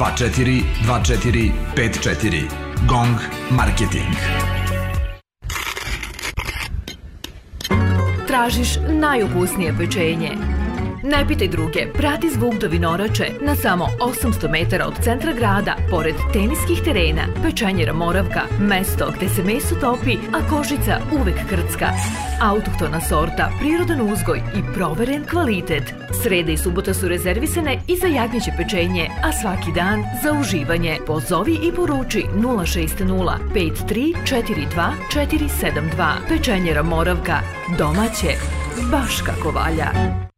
24 24 54. GONG Marketing. Tražiš najukusnije pečenje? Ne pitaj druge, prati zvuk do Vinorače na samo 800 metara od centra grada, pored teniskih terena. Pečenjera Moravka, mesto gde se meso topi, a kožica uvek krcka. Autohtona sorta, prirodan uzgoj i proveren kvalitet. Sreda i subota su rezervisane i za jagnjeće pečenje, a svaki dan za uživanje. Pozovi i poruči 060 5342 472. Pečenjera Moravka, domaće, baš kako valja.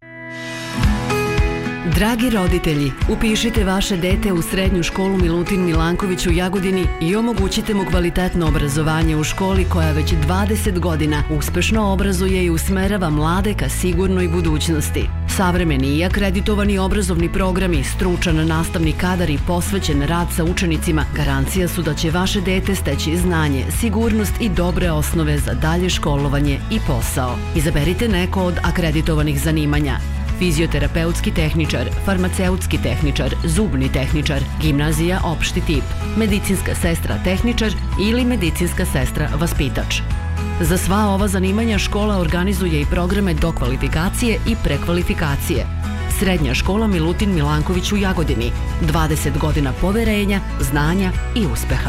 Dragi roditelji, upišite vaše dete u srednju školu Milutin Milanković u Jagodini i omogućite mu kvalitetno obrazovanje u školi koja već 20 godina uspešno obrazuje i usmerava mlade ka sigurnoj budućnosti. Savremeni i akreditovani obrazovni programi, stručan nastavni kadar i posvećen rad sa učenicima garancija su da će vaše dete steći znanje, sigurnost i dobre osnove za dalje školovanje i posao. Izaberite neko od akreditovanih zanimanja: fizioterapeutski tehničar, farmaceutski tehničar, zubni tehničar, gimnazija opšti tip, medicinska sestra tehničar ili medicinska sestra vaspitač. Za sva ova zanimanja škola organizuje i programe dokvalifikacije i prekvalifikacije. Srednja škola Milutin Milanković u Jagodini. 20 godina poverenja, znanja i uspeha.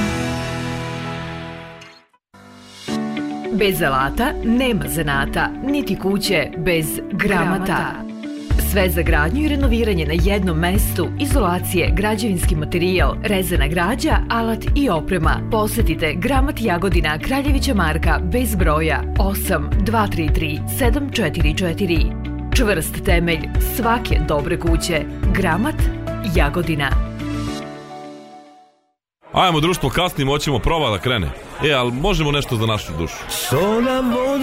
Bez alata nema zanata, niti kuće bez gramata. Sve za gradnju i renoviranje na jednom mestu, izolacije, građevinski materijal, rezana građa, alat i oprema. Posetite Gramat Jagodina, Kraljevića Marka, bez broja, 8 233 744. Čvrst temelj svake dobre kuće. Gramat Jagodina. Ajmo društvo, kasnimo, hoćemo prova da krene. Ali možemo nešto za našu dušu.